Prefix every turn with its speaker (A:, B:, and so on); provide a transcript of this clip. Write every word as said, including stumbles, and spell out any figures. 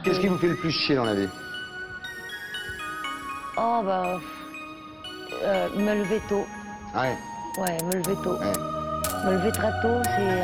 A: Qu'est-ce qui vous fait le plus chier dans la vie?
B: Oh, bah... euh, me lever tôt.
A: Ouais.
B: Ouais, me lever tôt.
A: Ouais.
B: Me lever très tôt, c'est